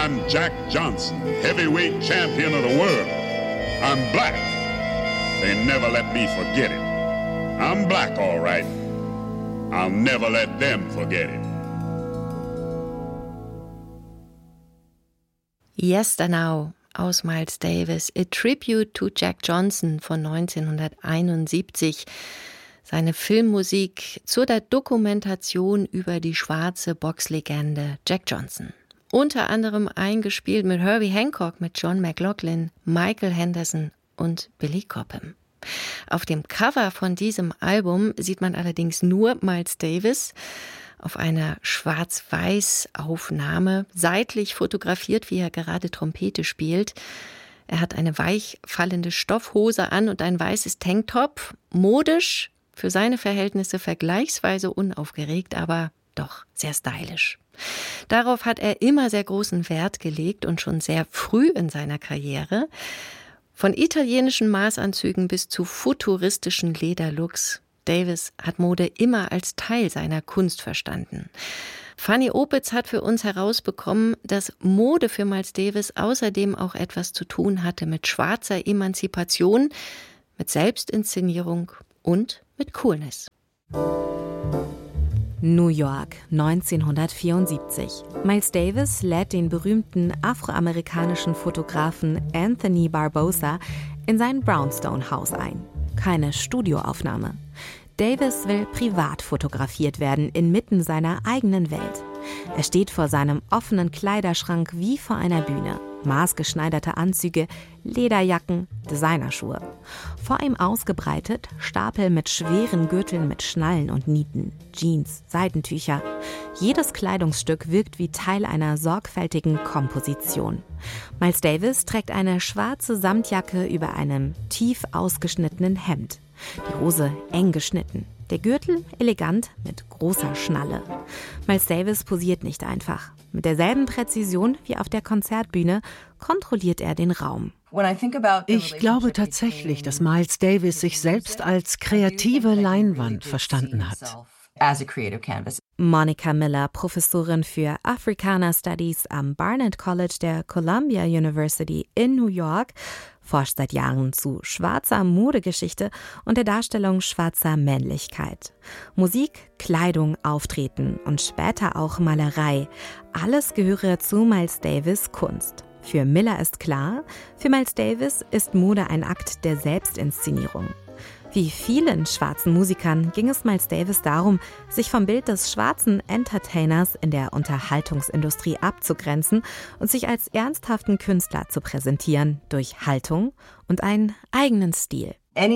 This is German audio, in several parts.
I'm Jack Johnson, heavyweight champion of the world. I'm black. They never let me forget it. I'm black, all right. I'll never let them forget it. Yesternow aus Miles Davis, A Tribute to Jack Johnson von 1971. Seine Filmmusik zur der Dokumentation über die schwarze Boxlegende Jack Johnson. Unter anderem eingespielt mit Herbie Hancock, mit John McLaughlin, Michael Henderson und Billy Cobham. Auf dem Cover von diesem Album sieht man allerdings nur Miles Davis auf einer Schwarz-Weiß-Aufnahme, seitlich fotografiert, wie er gerade Trompete spielt. Er hat eine weich fallende Stoffhose an und ein weißes Tanktop. Modisch, für seine Verhältnisse vergleichsweise unaufgeregt, aber doch sehr stylisch. Darauf hat er immer sehr großen Wert gelegt und schon sehr früh in seiner Karriere. Von italienischen Maßanzügen bis zu futuristischen Lederlooks. Davis hat Mode immer als Teil seiner Kunst verstanden. Fanny Opitz hat für uns herausbekommen, dass Mode für Miles Davis außerdem auch etwas zu tun hatte mit schwarzer Emanzipation, mit Selbstinszenierung und mit Coolness. New York, 1974. Miles Davis lädt den berühmten afroamerikanischen Fotografen Anthony Barbosa in sein Brownstone-Haus ein. Keine Studioaufnahme. Davis will privat fotografiert werden, inmitten seiner eigenen Welt. Er steht vor seinem offenen Kleiderschrank wie vor einer Bühne. Maßgeschneiderte Anzüge, Lederjacken, Designerschuhe. Vor ihm ausgebreitet Stapel mit schweren Gürteln mit Schnallen und Nieten, Jeans, Seitentücher. Jedes Kleidungsstück wirkt wie Teil einer sorgfältigen Komposition. Miles Davis trägt eine schwarze Samtjacke über einem tief ausgeschnittenen Hemd. Die Hose eng geschnitten. Der Gürtel elegant mit großer Schnalle. Miles Davis posiert nicht einfach. Mit derselben Präzision wie auf der Konzertbühne kontrolliert er den Raum. Ich glaube tatsächlich, dass Miles Davis sich selbst als kreative Leinwand verstanden hat. Monica Miller, Professorin für Africana Studies am Barnard College der Columbia University in New York, forscht seit Jahren zu schwarzer Modegeschichte und der Darstellung schwarzer Männlichkeit. Musik, Kleidung, Auftreten und später auch Malerei. Alles gehöre zu Miles Davis' Kunst. Für Miller ist klar, für Miles Davis ist Mode ein Akt der Selbstinszenierung. Wie vielen schwarzen Musikern ging es Miles Davis darum, sich vom Bild des schwarzen Entertainers in der Unterhaltungsindustrie abzugrenzen und sich als ernsthaften Künstler zu präsentieren durch Haltung und einen eigenen Stil.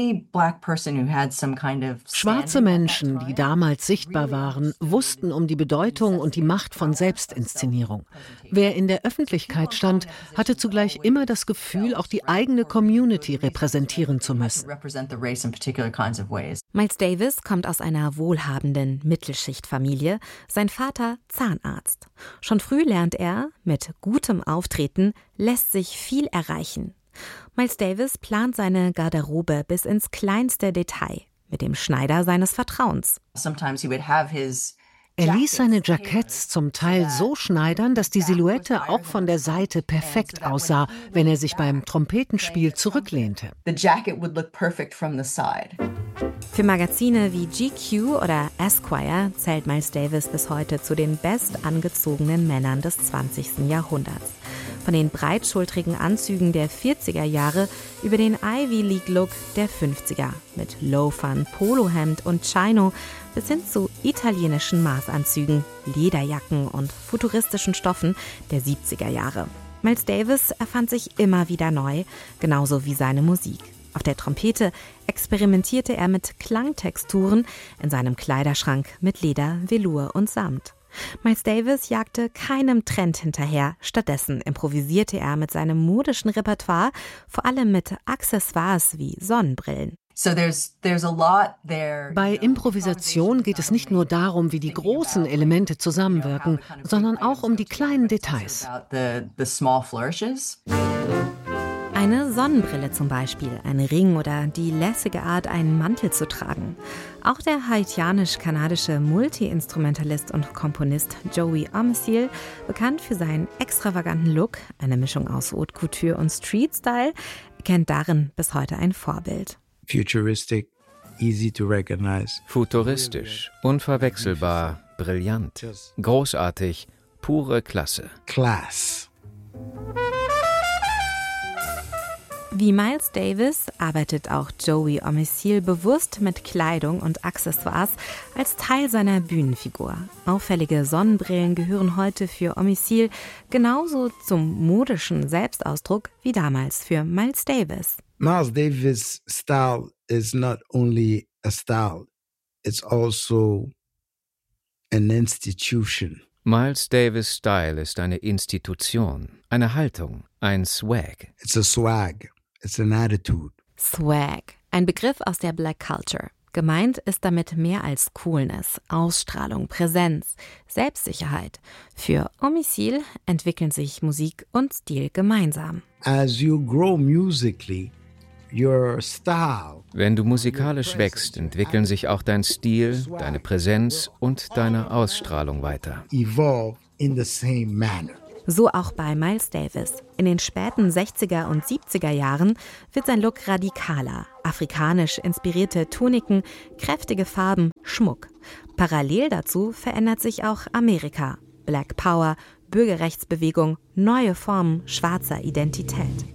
Schwarze Menschen, die damals sichtbar waren, wussten um die Bedeutung und die Macht von Selbstinszenierung. Wer in der Öffentlichkeit stand, hatte zugleich immer das Gefühl, auch die eigene Community repräsentieren zu müssen. Miles Davis kommt aus einer wohlhabenden Mittelschichtfamilie, sein Vater Zahnarzt. Schon früh lernt er, mit gutem Auftreten lässt sich viel erreichen. Miles Davis plant seine Garderobe bis ins kleinste Detail mit dem Schneider seines Vertrauens. Er ließ seine Jacketts zum Teil so schneidern, dass die Silhouette auch von der Seite perfekt aussah, wenn er sich beim Trompetenspiel zurücklehnte. Für Magazine wie GQ oder Esquire zählt Miles Davis bis heute zu den bestangezogenen Männern des 20. Jahrhunderts. Von den breitschultrigen Anzügen der 40er Jahre über den Ivy League Look der 50er mit Loafern, Polohemd und Chino bis hin zu italienischen Maßanzügen, Lederjacken und futuristischen Stoffen der 70er Jahre. Miles Davis erfand sich immer wieder neu, genauso wie seine Musik. Auf der Trompete experimentierte er mit Klangtexturen, in seinem Kleiderschrank mit Leder, Velour und Samt. Miles Davis jagte keinem Trend hinterher, stattdessen improvisierte er mit seinem modischen Repertoire, vor allem mit Accessoires wie Sonnenbrillen. Bei Improvisation geht es nicht nur darum, wie die großen Elemente zusammenwirken, sondern auch um die kleinen Details. Eine Sonnenbrille zum Beispiel, ein Ring oder die lässige Art, einen Mantel zu tragen. Auch der haitianisch-kanadische Multi-Instrumentalist und Komponist Joey Armisiel, bekannt für seinen extravaganten Look, eine Mischung aus Haute Couture und Street-Style, kennt darin bis heute ein Vorbild. Futuristic, easy to recognize. Futuristisch, unverwechselbar, brillant, großartig, pure Klasse. Class. Wie Miles Davis arbeitet auch Joey Armisiel bewusst mit Kleidung und Accessoires als Teil seiner Bühnenfigur. Auffällige Sonnenbrillen gehören heute für Armisiel genauso zum modischen Selbstausdruck wie damals für Miles Davis. Miles Davis' style is not only a style, it's also an institution. Miles Davis' Style ist eine Institution, eine Haltung, ein Swag. It's a swag. It's an attitude. Swag, ein Begriff aus der Black Culture. Gemeint ist damit mehr als Coolness, Ausstrahlung, Präsenz, Selbstsicherheit. Für Armisiel entwickeln sich Musik und Stil gemeinsam. As you grow musically, your style. Wenn du musikalisch wächst, entwickeln sich auch dein Stil, deine Präsenz und deine Ausstrahlung weiter. Evolve in the same manner. So auch bei Miles Davis. In den späten 60er und 70er Jahren wird sein Look radikaler. Afrikanisch inspirierte Tuniken, kräftige Farben, Schmuck. Parallel dazu verändert sich auch Amerika. Black Power, Bürgerrechtsbewegung, neue Formen schwarzer Identität.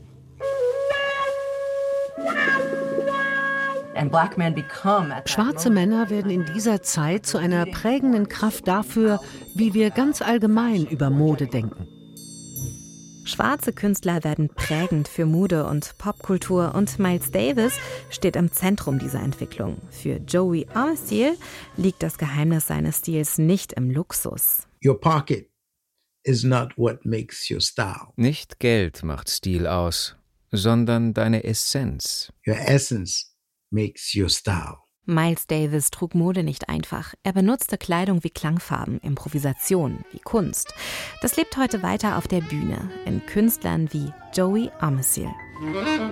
Schwarze Männer werden in dieser Zeit zu einer prägenden Kraft dafür, wie wir ganz allgemein über Mode denken. Schwarze Künstler werden prägend für Mode und Popkultur und Miles Davis steht im Zentrum dieser Entwicklung. Für Joey Armisiel liegt das Geheimnis seines Stils nicht im Luxus. Your pocket is not what makes your style. Nicht Geld macht Stil aus, sondern deine Essenz. Your essence makes your style. Miles Davis trug Mode nicht einfach. Er benutzte Kleidung wie Klangfarben, Improvisation, wie Kunst. Das lebt heute weiter auf der Bühne, in Künstlern wie Joey Armisiel.